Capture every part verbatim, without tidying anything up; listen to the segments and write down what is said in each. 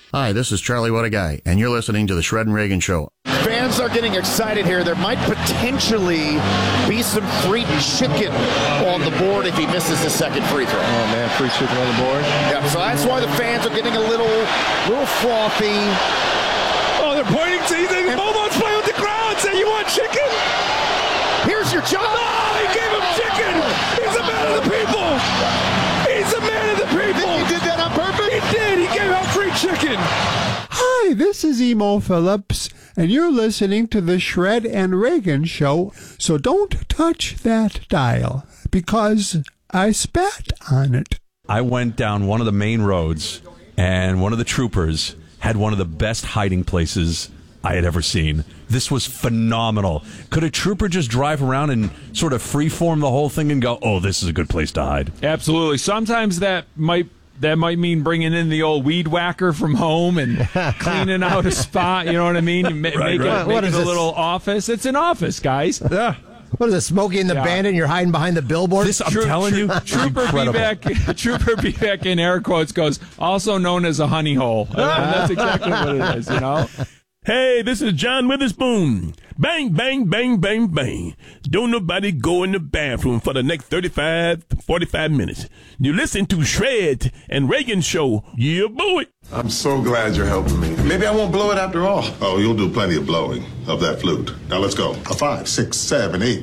Hi, this is Charlie What a Guy, and you're listening to the Shred and Reagan Show. Fans are getting excited here. There might potentially be some free chicken on the board if he misses the second free throw. Oh, man, free chicken on the board. Yeah, so that's why the fans are getting a little, little frothy. Oh, they're pointing to you. Beaumont's playing with the crowd. Say, you want chicken? Here's your job. Oh, he gave him chicken. He's a man of the people. He's a man of the people. He did that on purpose? He did. He gave out free chicken. Hi, this is Emo Phillips, and you're listening to the Shred and Reagan Show. So don't touch that dial, because I spat on it. I went down one of the main roads, and one of the troopers had one of the best hiding places I had ever seen. This was phenomenal. Could a trooper just drive around and sort of freeform the whole thing and go, oh, this is a good place to hide? Absolutely. Sometimes that might that might mean bringing in the old weed whacker from home and cleaning out a spot. You know what I mean? You ma- Right, make right. it, make What it is a this? little office. It's an office, guys. Yeah. What is it, Smokey and the Yeah. Bandit, and you're hiding behind the billboard? This, I'm Tro- telling you, tro- Trooper incredible. Beback, Trooper Beback in air quotes goes, also known as a honey hole. And that's exactly what it is, you know? Hey, this is John Witherspoon. Bang, bang, bang, bang, bang. Don't nobody go in the bathroom for the next thirty-five, forty-five minutes. You listen to Shred and Reagan Show. Yeah, boy. I'm so glad you're helping me. Maybe I won't blow it after all. Oh, you'll do plenty of blowing of that flute. Now let's go. A five, six, seven, eight.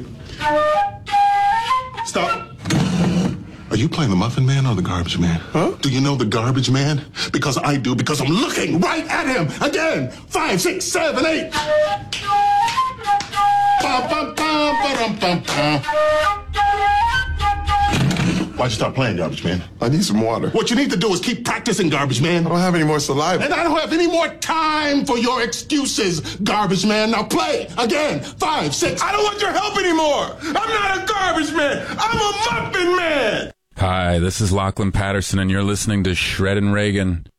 Stop. Are you playing the Muffin Man or the Garbage Man? Huh? Do you know the Garbage Man? Because I do, because I'm looking right at him. Again. Five, six, seven, eight. Bum, bum, bum, ba-dum, bum, bum. Why'd you stop playing, Garbage Man? I need some water. What you need to do is keep practicing, Garbage Man. I don't have any more saliva. And I don't have any more time for your excuses, Garbage Man. Now play again. Five, six. I don't want your help anymore. I'm not a garbage man. I'm a muffin man. Hi, this is Lachlan Patterson, and you're listening to Shred and Reagan.